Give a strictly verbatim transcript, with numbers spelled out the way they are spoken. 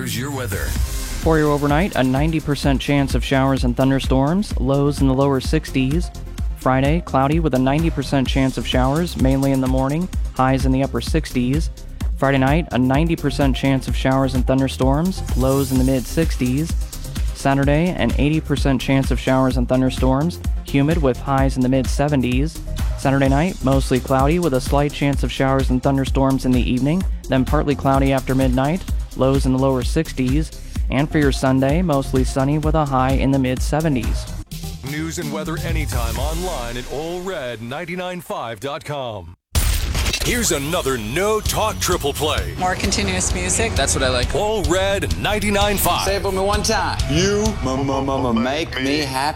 here's your weather. For your overnight, a ninety percent chance of showers and thunderstorms, lows in the lower sixties. Friday, cloudy with a ninety percent chance of showers, mainly in the morning, highs in the upper sixties. Friday night, a ninety percent chance of showers and thunderstorms, lows in the mid-sixties. Saturday, an eighty percent chance of showers and thunderstorms, humid with highs in the mid-seventies. Saturday night, mostly cloudy with a slight chance of showers and thunderstorms in the evening, then partly cloudy after midnight, lows in the lower sixties. And for your Sunday, mostly sunny with a high in the mid-seventies. News and weather anytime online at Ole Red nine nine five dot com. Here's another No Talk Triple Play. More continuous music. That's what I like. Ole Red ninety-nine point five. Say it for me one time. You m- m- m- make me happy.